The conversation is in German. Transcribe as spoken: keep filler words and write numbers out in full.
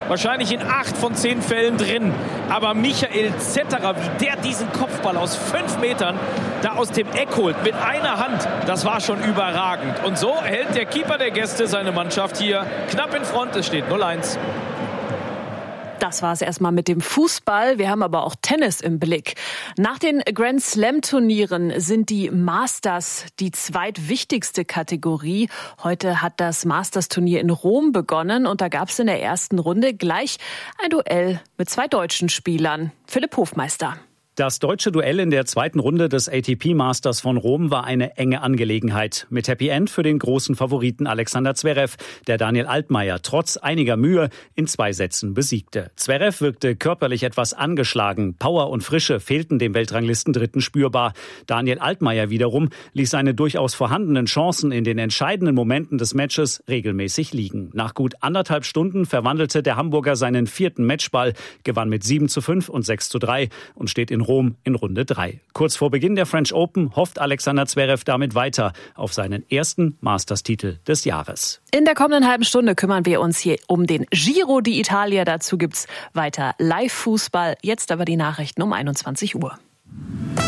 wahrscheinlich in acht von zehn Fällen drin. Aber Michael Zetterer, wie der diesen Kopfball aus fünf Metern da aus dem Eck holt, mit einer Hand, das war schon überragend. Und so hält der Keeper der Gäste seine Mannschaft hier knapp in Front. Es steht null eins. Das war es erstmal mit dem Fußball. Wir haben aber auch Tennis im Blick. Nach den Grand Slam Turnieren sind die Masters die zweitwichtigste Kategorie. Heute hat das Masters Turnier in Rom begonnen und da gab es in der ersten Runde gleich ein Duell mit zwei deutschen Spielern. Philipp Hofmeister. Das deutsche Duell in der zweiten Runde des A T P Masters von Rom war eine enge Angelegenheit. Mit Happy End für den großen Favoriten Alexander Zverev, der Daniel Altmaier trotz einiger Mühe in zwei Sätzen besiegte. Zverev wirkte körperlich etwas angeschlagen. Power und Frische fehlten dem Weltranglistendritten spürbar. Daniel Altmaier wiederum ließ seine durchaus vorhandenen Chancen in den entscheidenden Momenten des Matches regelmäßig liegen. Nach gut anderthalb Stunden verwandelte der Hamburger seinen vierten Matchball, gewann mit sieben zu fünf und sechs zu drei und steht in Rom in Runde drei. Kurz vor Beginn der French Open hofft Alexander Zverev damit weiter auf seinen ersten Masters-Titel des Jahres. In der kommenden halben Stunde kümmern wir uns hier um den Giro d'Italia. Dazu gibt's weiter Live-Fußball. Jetzt aber die Nachrichten um einundzwanzig Uhr.